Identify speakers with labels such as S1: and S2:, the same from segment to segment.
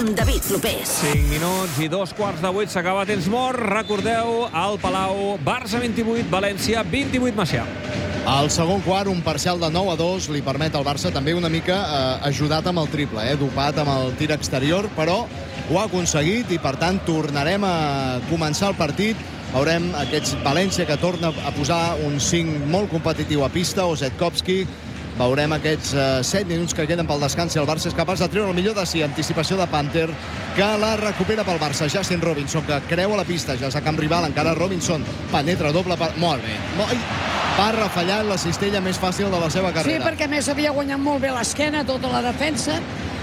S1: amb David Clopés.
S2: 5 minuts i 2:15 s'acaba temps mort. Recordeu, al Palau, Barça 28, València 28, Macià.
S3: Al segon quart, un parcial de 9-2 li permet al Barça també una mica ajudat amb el triple, dopat amb el tir exterior, però ho ha aconseguit i, per tant, tornarem a començar el partit. Veurem aquest València que torna a posar un 5 molt competitiu a pista, Osetkowski. Veurem aquests 7 minuts que queden pel descans i el Barça és capaç de treure el millor de si. Anticipació de Panther, que la recupera pel Barça. Justin Robinson, que creua la pista, ja és a camp rival, encara Robinson penetra doble. Molt bé. Barra fallant la cistella més fàcil de la seva carrera.
S4: Sí, perquè més havia guanyat molt bé l'esquena, tota la defensa,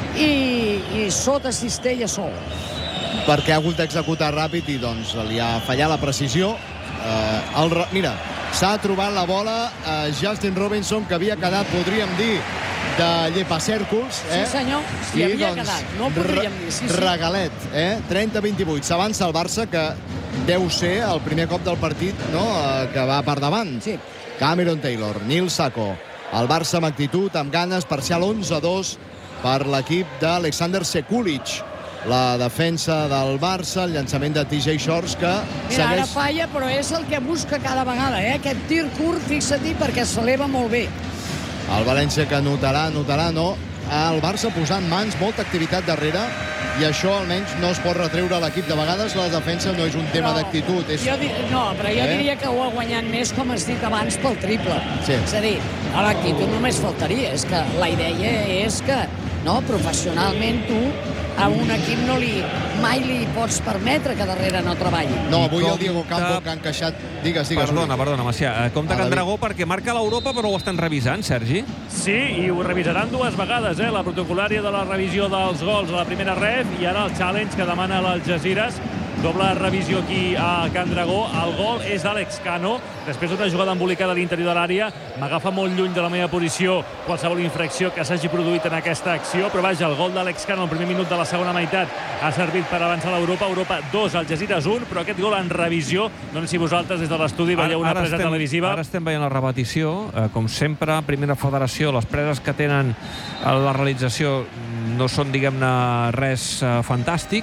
S4: i sota cistella sol.
S3: Perquè ha hagut d'executar ràpid i doncs li ha fallat la precisió. Mira, s'ha trobat la bola Justin Robinson, que havia quedat, podríem dir, de llepacèrculs.
S4: Sí, senyor, s'hi havia quedat, no podríem dir. Sí.
S3: Regalet, 30-28. S'avança el Barça, que deu ser el primer cop del partit, no?, que va per davant.
S4: Sí.
S3: Cameron Taylor, Nil Sako. El Barça amb actitud, amb ganes, parcial 11-2 per l'equip d'Alexander Sekulic. La defensa del Barça, el llançament de TJ Shorts, que
S4: Mira, ara falla, però és el que busca cada vegada, aquest tir curt, fixa-t'hi, perquè s'eleva molt bé.
S3: El València que notarà, no? El Barça posant mans, molta activitat darrere, i això almenys no es pot retreure a l'equip. De vegades la defensa no és un tema d'actitud.
S4: No, però jo diria que ho ha guanyat més, com has dit abans, pel triple.
S3: Sí.
S4: És a dir, a l'actitud només faltaria. És que la idea és que, no, professionalment tu a un equip mai li pots permetre que darrere no treballi.
S3: No, avui el Diego Campo, que ha encaixat... Digues.
S2: Perdona, Macià. Compte Can Dragó, perquè marca l'Europa, però ho estan revisant, Sergi.
S5: Sí, i ho revisaran dues vegades, la protocolària de la revisió dels gols a la primera ref i ara el challenge que demana l'Algesires. Doble revisió aquí a Can Dragó. El gol és d'Àlex Cano. Després d'una jugada embolicada a l'interior de l'àrea, m'agafa molt lluny de la meva posició qualsevol infracció que s'hagi produït en aquesta acció, però vaja, el gol d'Àlex Cano al primer minut de la segona meitat ha servit per avançar l'Europa. Europa 2, Algesires 1, però aquest gol en revisió, no sé si vosaltres des de l'estudi veieu una presa televisiva.
S2: Ara estem veient la repetició. Com sempre, primera federació, les preses que tenen a la realització no són, diguem-ne, res fantàstic.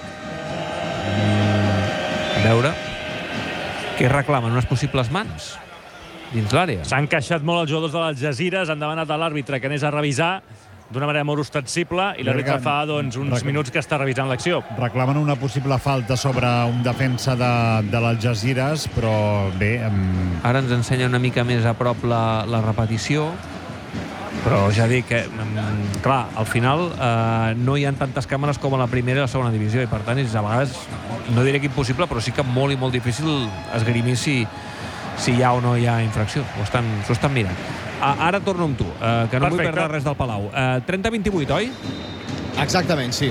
S2: A veure què reclamen, unes possibles mans dins l'àrea.
S5: S'han queixat molt els jugadors de l'Algesires, han demanat a l'àrbitre que anés a revisar d'una manera molt ostensible i l'àrbitre fa uns minuts que està revisant l'acció.
S6: Reclamen una possible falta sobre un defensa de l'Algesires, però bé...
S2: Ara ens ensenya una mica més a prop la repetició, però ja dic que, clar, al final no hi ha tantes càmeres com a la primera i la segona divisió, i per tant és a vegades, no diré que impossible, però sí que molt i molt difícil esgrimir si hi ha o no hi ha infracció. S'ho estan mirant. Ara torno amb tu, que no vull perdre res del Palau. 30-28, oi?
S3: Exactament, sí.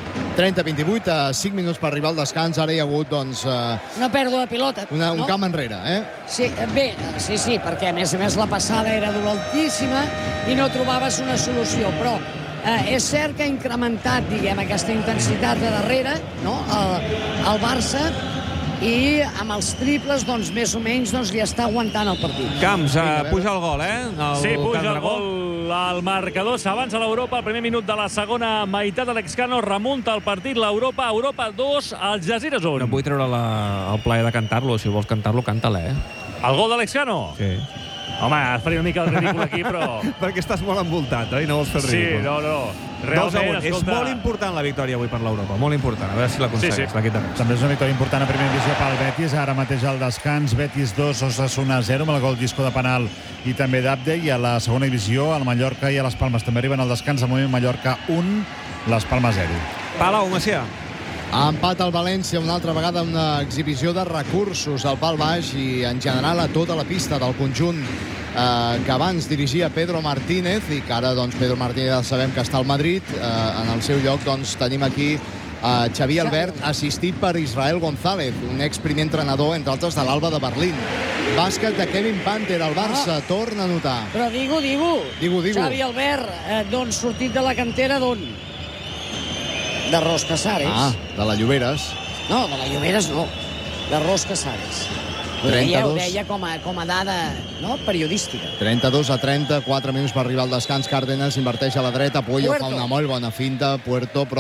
S3: 30-28, 5 minuts per arribar al descans. Ara hi ha hagut, doncs...
S4: Una pèrdua de pilota.
S3: Un camp enrere,
S4: Sí, bé, sí, perquè a més la passada era dolentíssima i no trobaves una solució, però és cert que ha incrementat, diguem, aquesta intensitat de darrere, no?, el Barça, i amb els triples, doncs, més o menys, li està aguantant el partit.
S2: Camps, puja el gol,
S5: Sí, puja el gol al marcador. S'avança l'Europa al primer minut de la segona meitat. Alex Cano remunta el partit. L'Europa 2, Algesires 1.
S2: No vull treure el plaer de cantar-lo. Si vols cantar-lo, canta-la,
S5: El gol d'Alex Cano?
S2: Sí.
S5: Home, has farit una mica el ridícul aquí, però...
S2: Perquè estàs molt envoltat, oi? No vols fer el ridícul.
S5: Sí, no. Realment,
S2: és molt important la victòria avui per l'Europa. Molt important. A veure si l'aconsegueix.
S6: També és una victòria important a primera divisió pel Betis. Ara mateix al descans, Betis 2, Osasuna 0, amb el gol disco de penal i també d'Abde. I a la segona divisió, el Mallorca i a les Palmes també arriben al descans. Al moment Mallorca 1, les Palmes 0.
S2: Palau, Macià.
S3: Empat al València, una altra vegada una exhibició de recursos al pal baix i en general a tota la pista del conjunt que abans dirigia Pedro Martínez i que ara, doncs, Pedro Martínez sabem que està al Madrid. En el seu lloc, doncs, tenim aquí Xavi Albert, assistit per Israel González, un primer entrenador, entre altres, de l'Alba de Berlín. Bàsquet de Kevin Panther, el Barça torna a notar.
S4: Però digo. Xavi Albert, d'on sortit de la cantera, d'on? De Ros Casares.
S3: De la Lloberes.
S4: No, de la Lloberes no. De Ros Casares. Ho deia com a dada, no, periodística.
S3: 32-30, 4 minuts per arribar al descans. Cárdenas inverteix a la dreta, Puello fa una molt bona finta, Puerto